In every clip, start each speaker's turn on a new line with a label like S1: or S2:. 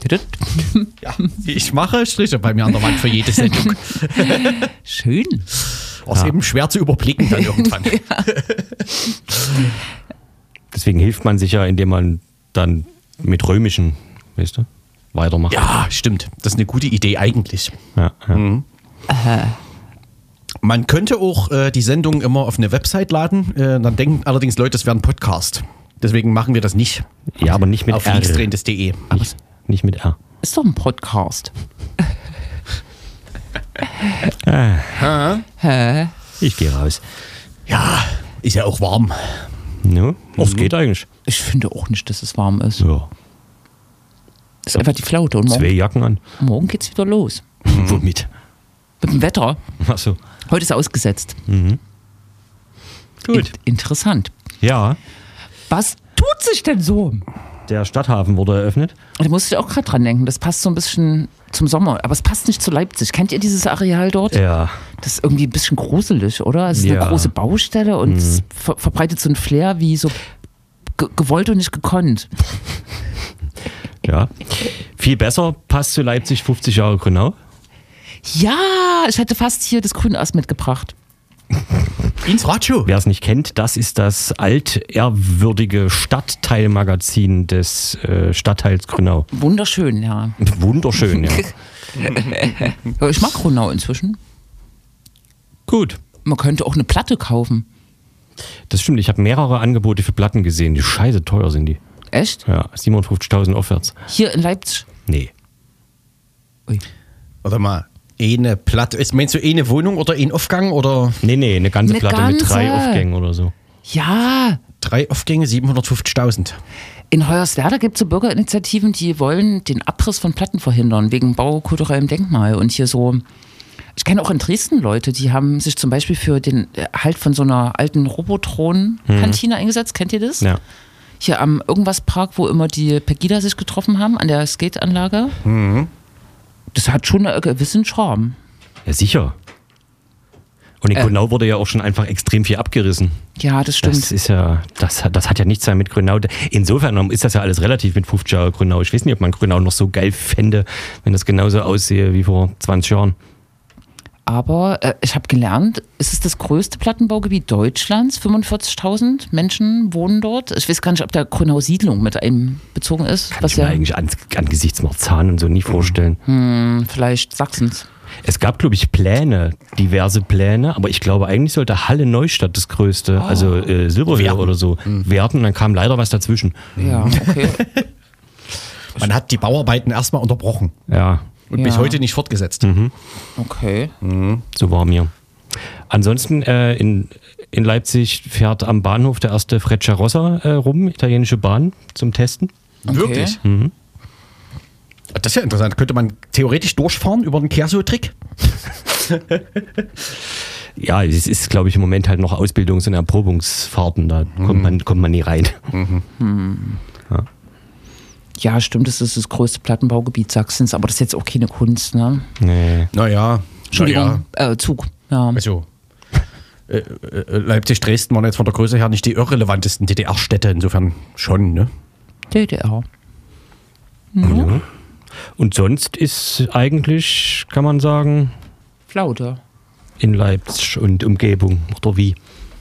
S1: Ja, ich mache Striche bei mir an der Wand für jede Sendung.
S2: Schön.
S1: Ist eben schwer zu überblicken dann irgendwann.
S2: Ja.
S3: Deswegen hilft man sich ja, indem man dann mit römischen, weißt du, weitermacht.
S1: Ja, stimmt. Das ist eine gute Idee eigentlich.
S3: Ja.
S1: Man könnte auch die Sendung immer auf eine Website laden. Dann denken allerdings Leute, es wäre ein Podcast. Deswegen machen wir das nicht.
S3: Ja, aber nicht mit
S1: auf
S3: R.
S1: linksdrehendes.de.
S3: Nicht mit R.
S2: Ist doch ein Podcast.
S3: Ich gehe raus.
S1: Ja, ist ja auch warm.
S3: No? Es geht eigentlich.
S2: Ich finde auch nicht, dass es warm ist.
S3: Ja.
S2: Das ist einfach die Flaute. Und
S3: 2 Jacken an.
S2: morgen geht's wieder los.
S3: Womit?
S2: Mit dem Wetter.
S3: Achso.
S2: Heute ist ausgesetzt.
S3: Gut.
S2: Interessant.
S3: Ja,
S2: Was tut sich denn so?
S3: der Stadthafen wurde eröffnet.
S2: Da musste ich auch gerade dran denken. Das passt so ein bisschen zum Sommer. Aber es passt nicht zu Leipzig. Kennt ihr dieses Areal dort?
S3: Ja.
S2: Das ist irgendwie ein bisschen gruselig, oder? Es ist
S3: Ja.
S2: eine große Baustelle und es verbreitet so ein Flair wie so gewollt und nicht gekonnt.
S3: Ja. Viel besser passt zu Leipzig 50 Jahre Grünau.
S2: Ja, ich hätte fast hier das Grünass mitgebracht.
S1: Ins Radio.
S3: Wer es nicht kennt, das ist das altehrwürdige Stadtteilmagazin des Stadtteils Grünau.
S2: Wunderschön, ja.
S3: Wunderschön, ja.
S2: Ja, ich mag Grünau inzwischen.
S3: Gut.
S2: Man könnte auch eine Platte kaufen.
S3: Das stimmt, ich habe mehrere Angebote für Platten gesehen. Die scheiße teuer sind die.
S2: Echt?
S3: Ja, 57.000 aufwärts.
S2: Hier in Leipzig?
S3: Nee.
S2: Ui.
S1: Warte mal. Eine Platte. Meinst du eine Wohnung oder ein Aufgang oder
S3: Nee, eine ganze
S2: Eine
S3: Platte mit
S2: ganze?
S3: 3 Aufgängen oder so.
S2: Ja,
S1: 3 Aufgänge, 750.000?
S2: in Hoyerswerda gibt es so Bürgerinitiativen, die wollen den Abriss von Platten verhindern, wegen baukulturellem Denkmal. Und hier so, ich kenne auch in Dresden Leute, die haben sich zum Beispiel für den Erhalt von so einer alten Robotron-Kantine eingesetzt. Kennt ihr das?
S3: Ja.
S2: Hier am Irgendwas-Park, wo immer die Pegida sich getroffen haben, an der Skateanlage. Das hat schon einen gewissen Charme.
S3: Ja, sicher. Und in Grünau wurde ja auch schon einfach extrem viel abgerissen.
S2: Ja, das stimmt.
S3: Das ist ja, das hat ja nichts mehr mit Grünau. Insofern ist das ja alles relativ mit 50 Jahren Grünau. Ich weiß nicht, ob man Grünau noch so geil fände, wenn das genauso aussehe wie vor 20 Jahren.
S2: Aber ich habe gelernt, es ist das größte Plattenbaugebiet Deutschlands. 45.000 Menschen wohnen dort. Ich weiß gar nicht, ob da Grünau-Siedlung mit einbezogen ist.
S3: Kann ich mir eigentlich angesichts Marzahn und so nie vorstellen.
S2: Vielleicht Sachsens.
S3: Es gab, glaube ich, diverse Pläne, aber ich glaube, eigentlich sollte Halle Neustadt das größte, also Silberhöhe oder so, werden. Und dann kam leider was dazwischen.
S2: Ja, okay.
S1: Man hat die Bauarbeiten erstmal unterbrochen
S3: Ja,
S1: und bis
S2: Ja.
S1: heute nicht fortgesetzt.
S2: Okay.
S3: so war mir. Ansonsten in Leipzig fährt am Bahnhof der erste Frecciarossa rum, italienische Bahn, zum Testen.
S1: Wirklich? Das ist ja interessant. Könnte man theoretisch durchfahren über den Kerso-Trick?
S3: Ja, es ist, glaube ich, im Moment halt noch Ausbildungs- und Erprobungsfahrten, da kommt man nie rein.
S2: Ja, stimmt, das ist das größte Plattenbaugebiet Sachsens, aber das ist jetzt auch keine Kunst, ne?
S3: Nee.
S1: Naja.
S2: Entschuldigung, Zug. Ja.
S1: Also, Leipzig, Dresden waren jetzt von der Größe her nicht die irrelevantesten DDR-Städte. Insofern schon, ne?
S2: DDR.
S3: Ja. Und sonst ist eigentlich, kann man sagen,
S2: Flaute.
S3: in Leipzig und Umgebung oder wie?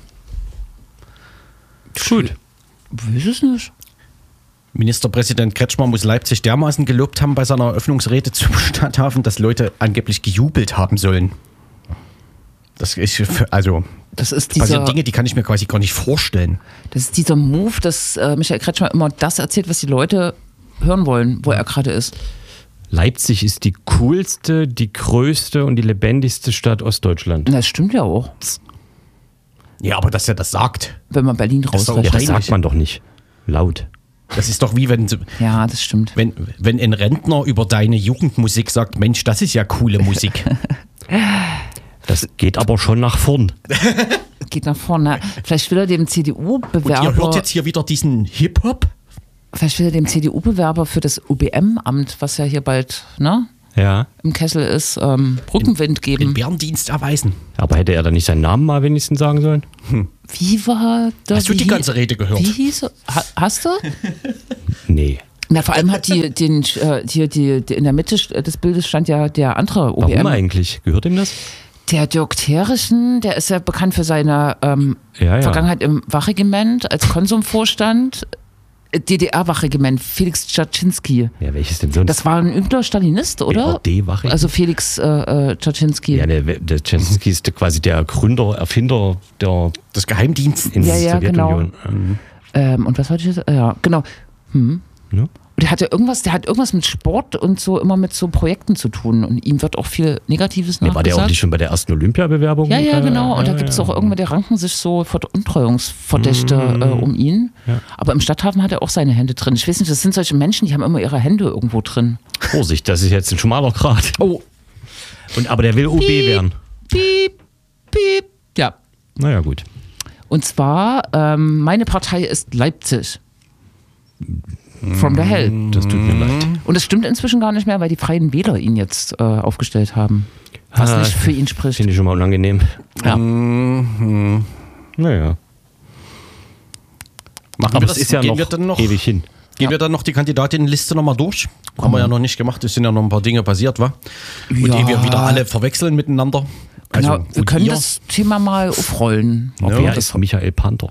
S3: Gut.
S2: Weiß es nicht.
S1: Ministerpräsident Kretschmer muss Leipzig dermaßen gelobt haben bei seiner Eröffnungsrede zum Stadthafen, dass Leute angeblich gejubelt haben sollen. Das ist, also,
S2: Das ist
S1: passieren
S2: dieser,
S1: Dinge, die kann ich mir quasi gar nicht vorstellen.
S2: das ist dieser Move, dass Michael Kretschmer immer das erzählt, was die Leute hören wollen, wo er gerade ist.
S3: Leipzig ist die coolste, die größte und die lebendigste Stadt Ostdeutschland.
S2: Das stimmt ja auch,
S1: Ja, aber dass er das sagt,
S2: wenn man Berlin
S1: ist doch
S3: Ja,
S2: rausrechnet.
S3: das
S1: Wahrscheinlich.
S3: sagt man doch nicht. Laut.
S1: das ist doch wie wenn
S2: Ja, das stimmt.
S1: wenn ein Rentner über deine Jugendmusik sagt, Mensch, das ist ja coole Musik.
S3: Das geht aber schon nach vorn.
S2: Geht nach vorne. Vielleicht will er dem
S1: Und ihr hört
S2: CDU-Bewerber,
S1: jetzt hier wieder diesen Hip-Hop?
S2: vielleicht will er dem CDU-Bewerber für das UBM-Amt, was ja hier bald
S3: Ja.
S2: im Kessel ist, Rückenwind
S1: Den
S2: geben.
S1: Bärendienst erweisen.
S3: Aber hätte er dann nicht seinen Namen mal wenigstens sagen sollen?
S2: Wie war der?
S1: Hast du die
S2: wie-
S1: ganze Rede gehört?
S2: Wie hieß er? Hast du?
S3: Nee.
S2: Na, vor allem hat die in der Mitte des Bildes stand ja der andere OBM.
S3: Warum eigentlich? Gehört ihm das?
S2: Der Dirk Terrichen, der ist ja bekannt für seine Vergangenheit im Wachregiment als Konsumvorstand. DDR-Wachregiment, Felix Dzaczynski.
S3: Ja, welches denn sonst?
S2: Das war ein übler Stalinist, oder?
S3: BRD-Wachregiment.
S2: Also Felix Dzaczynski.
S3: Ja, der Dzaczynski ist quasi der Gründer, Erfinder
S1: des Geheimdienstes
S3: in der Sowjetunion.
S2: Genau. Und was wollte ich jetzt? Ja, genau.
S3: Ja?
S2: Und der hat irgendwas mit Sport und so immer mit so Projekten zu tun. Und ihm wird auch viel Negatives nachgesagt.
S3: War der auch nicht schon bei der ersten Olympiabewerbung?
S2: Ja, genau. Und da gibt es auch irgendwann, der ranken sich so Veruntreuungsverdächte um ihn. Ja. Aber im Stadthafen hat er auch seine Hände drin. Ich weiß nicht, das sind solche Menschen, die haben immer ihre Hände irgendwo drin.
S3: Vorsicht, das ist jetzt ein schmaler Grat.
S2: Oh.
S3: Aber der will OB werden.
S2: Piep, piep. Ja.
S3: Naja, gut.
S2: Und zwar, meine Partei ist Leipzig. From the hell.
S3: Das tut mir leid.
S2: Und das stimmt inzwischen gar nicht mehr, weil die Freien Wähler ihn jetzt aufgestellt haben. Was nicht für ihn spricht.
S3: Finde ich schon mal unangenehm.
S2: Ja.
S3: Naja.
S1: Aber das ist ja noch
S3: ewig hin.
S1: Gehen wir dann noch die Kandidatinnenliste nochmal durch? Haben wir ja noch nicht gemacht, es sind ja noch ein paar Dinge passiert, wa? Und ehe wir wieder alle verwechseln miteinander.
S2: Genau,
S1: Also,
S2: wir können das Thema mal aufrollen.
S3: Wer ist Michael Panther?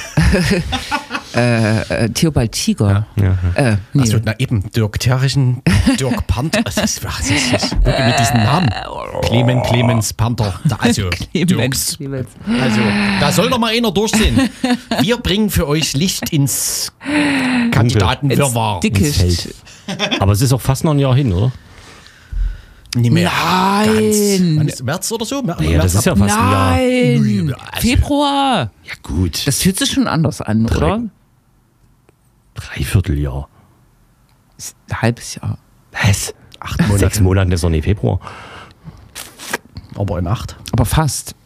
S2: Theobald Tiger.
S3: Ja.
S2: Nee.
S1: Achso, na eben, Dirk Terrichen, Dirk Panther. Das ist mit diesen Namen. Clemens Panther. Also,
S2: Clemens.
S1: Also, da soll doch mal einer durchsehen. Wir bringen für euch Licht ins Kandidatenwirrwarr.
S2: Dickicht.
S3: Aber es ist auch fast noch ein Jahr hin, oder?
S1: Nicht mehr.
S2: Nein.
S1: Wann ist März oder so?
S3: Ja, das ist ja fast ein Jahr.
S2: Nein. Februar.
S3: Ja, gut.
S2: Das fühlt sich schon anders an, oder?
S3: Dreivierteljahr.
S2: Ein halbes Jahr.
S3: Was?
S1: 8 Monate.
S3: 6 Monate ist doch nicht Februar.
S1: Aber in 8.
S2: Aber fast.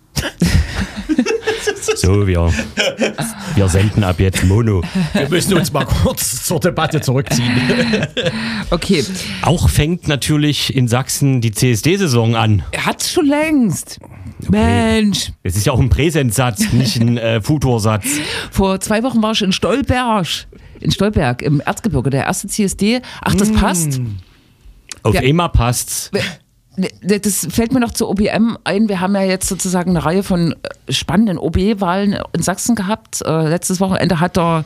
S3: So, wir senden ab jetzt Mono.
S1: Wir müssen uns mal kurz zur Debatte zurückziehen.
S2: Okay.
S3: Auch fängt natürlich in Sachsen die CSD-Saison an.
S2: Er hat's schon längst. Mensch.
S3: Es ist ja auch ein Präsentsatz, nicht ein Futursatz.
S2: Vor 2 Wochen war ich in Stolberg im Erzgebirge, der erste CSD. Ach, das passt.
S3: Auf
S2: Ja.
S3: EMA passt's.
S2: Das fällt mir noch zur OBM ein. Wir haben ja jetzt sozusagen eine Reihe von spannenden OB-Wahlen in Sachsen gehabt. Letztes Wochenende hat der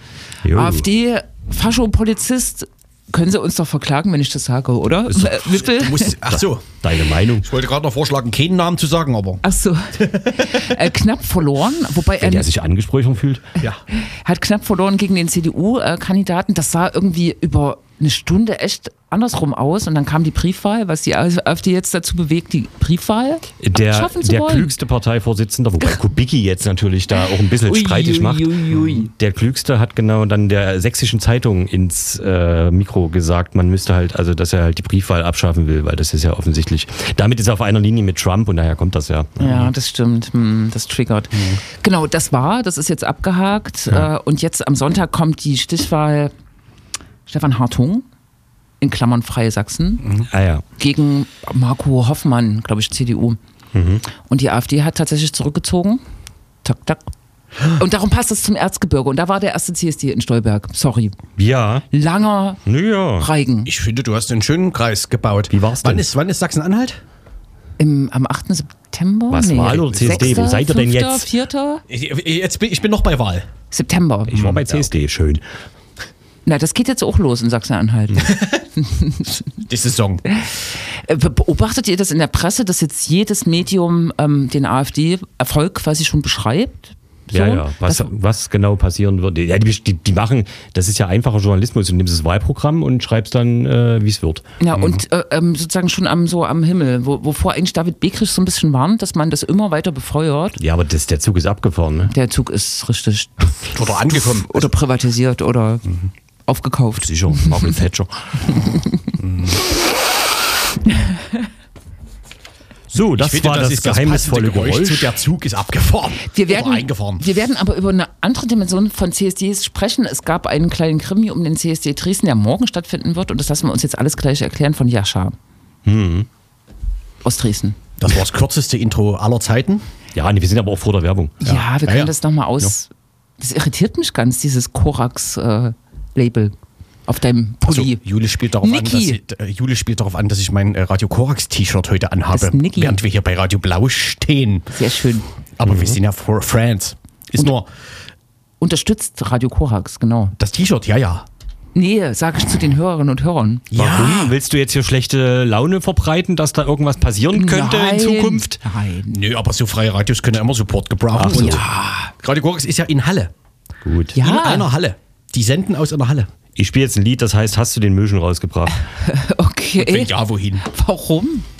S2: AfD-Fascho-Polizist, können Sie uns doch verklagen, wenn ich das sage, oder? Wippel?
S1: Ach so.
S3: Deine Meinung?
S1: Ich wollte gerade noch vorschlagen, keinen Namen zu sagen, aber.
S2: Ach so. Knapp verloren, wobei
S3: Wenn der sich angesprochen fühlt.
S1: Ja.
S2: hat knapp verloren gegen den CDU-Kandidaten. Das sah irgendwie über eine Stunde echt andersrum aus und dann kam die Briefwahl, was die AfD jetzt dazu bewegt, die Briefwahl abschaffen zu
S3: Der
S2: wollen.
S3: klügste Parteivorsitzende, wobei Kubicki jetzt natürlich da auch ein bisschen streitig macht. Der klügste hat genau dann der Sächsischen Zeitung ins Mikro gesagt, man müsste halt, also dass er halt die Briefwahl abschaffen will, weil das ist ja offensichtlich, damit ist er auf einer Linie mit Trump und daher kommt das ja.
S2: Ja, das stimmt. Das triggert. Genau, das ist jetzt abgehakt. Und jetzt am Sonntag kommt die Stichwahl Stefan Hartung, in Klammern Freie Sachsen, gegen Marco Hoffmann, glaube ich, CDU. Und die AfD hat tatsächlich zurückgezogen. Tak, tak. Und darum passt es zum Erzgebirge. Und da war der erste CSD in Stolberg. Sorry.
S3: Ja.
S2: Langer Reigen.
S1: Ich finde, du hast einen schönen Kreis gebaut.
S3: Wie war's denn?
S1: Wann ist Sachsen-Anhalt?
S2: Am 8. September?
S3: Was, Wahl oder CSD?
S2: 6.,
S3: Wo seid ihr denn
S2: 5.,
S3: jetzt?
S2: 4.
S1: Ich bin noch bei Wahl.
S2: September.
S3: Ich war bei CSD, schön.
S2: Na, das geht jetzt auch los in Sachsen-Anhalt.
S1: Die Saison.
S2: Beobachtet ihr das in der Presse, dass jetzt jedes Medium den AfD-Erfolg quasi schon beschreibt? So?
S3: Ja. Was genau passieren würde. Ja, die machen, das ist ja einfacher Journalismus. Du nimmst das Wahlprogramm und schreibst dann, wie es wird.
S2: Ja, und sozusagen schon am Himmel, wovor eigentlich David Bekrich so ein bisschen warnt, dass man das immer weiter befeuert.
S3: Ja, aber der Zug ist abgefahren, ne?
S2: Der Zug ist richtig.
S1: Oder angekommen.
S2: Oder privatisiert oder aufgekauft.
S3: Sicher, Margaret Thatcher. So, das war das geheimnisvolle Geräusch.
S1: Der Zug ist abgefahren. Oder eingefahren.
S2: Wir werden aber über eine andere Dimension von CSDs sprechen. Es gab einen kleinen Krimi um den CSD Dresden, der morgen stattfinden wird. Und das lassen wir uns jetzt alles gleich erklären von Jascha. Aus Dresden.
S1: Das war das kürzeste Intro aller Zeiten.
S3: Ja, wir sind aber auch vor der Werbung.
S2: Ja, wir können das nochmal aus... Das irritiert mich ganz, dieses Korax-Label. Auf deinem Pulli.
S1: Also, Jule spielt darauf an, dass ich mein Radio Korax T-Shirt heute anhabe,
S2: Das Niki.
S1: während wir hier bei Radio Blau stehen.
S2: Sehr schön.
S1: Aber wir sind ja for Friends. Ist nur
S2: Unterstützt Radio Korax, genau.
S1: das T-Shirt, ja.
S2: Nee, sage ich zu den Hörerinnen und Hörern.
S3: Warum? Willst du jetzt hier schlechte Laune verbreiten, dass da irgendwas passieren könnte in Zukunft?
S2: Nein.
S1: Nö, aber so freie Radios können ja immer Support gebrauchen.
S3: Ach so.
S1: Und Radio Korax ist ja in Halle.
S3: Gut.
S2: Ja.
S1: In einer Halle. Die senden aus einer Halle.
S3: Ich spiele jetzt ein Lied, das heißt, hast du den Müll schon rausgebracht?
S2: Okay.
S1: Ja, wohin?
S2: Warum?